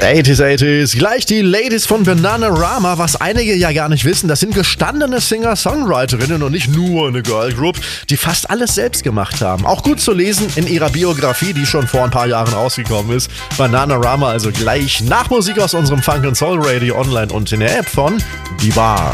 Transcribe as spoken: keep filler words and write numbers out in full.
achtziger, achtziger, gleich die Ladies von Bananarama. Was einige ja gar nicht wissen, das sind gestandene Singer-Songwriterinnen und nicht nur eine Girlgroup, die fast alles selbst gemacht haben. Auch gut zu lesen in ihrer Biografie, die schon vor ein paar Jahren rausgekommen ist. Bananarama also gleich nach Musik aus unserem Funk and Soul Radio online und in der App von Die Bar.